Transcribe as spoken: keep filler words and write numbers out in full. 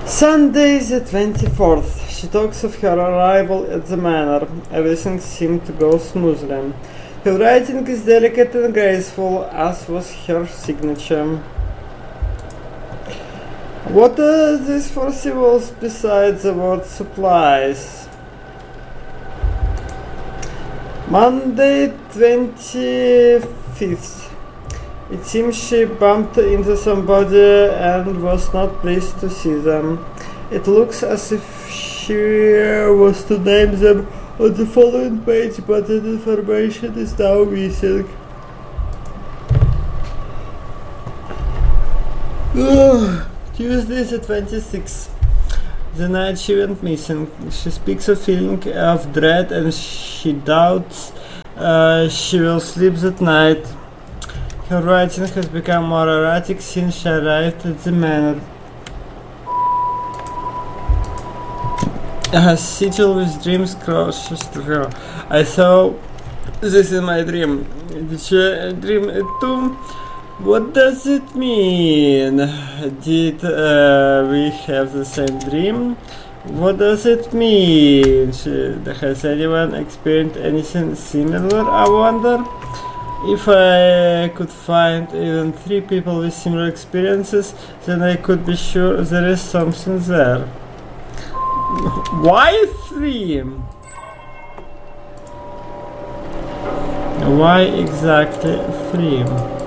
Sunday the twenty-fourth. She talks of her arrival at the manor. Everything seemed to go smoothly. Her writing is delicate and graceful, as was her signature. What are these four symbols besides the word supplies? Monday twenty-fifth. It seems she bumped into somebody and was not pleased to see them. It looks as if she was to name them on the following page, but the information is now missing. Ugh. Tuesday the twenty-sixth. The night she went missing. She speaks of feeling of dread and she doubts uh, she will sleep that night. Her writing has become more erratic since she arrived at the manor. A sigil with dreams crosses through her. I saw this in my dream. Did you dream it too? What does it mean? Did uh, we have the same dream? What does it mean? Has anyone experienced anything similar, I wonder? If I could find even three people with similar experiences, then I could be sure there is something there. Why three? Why exactly three?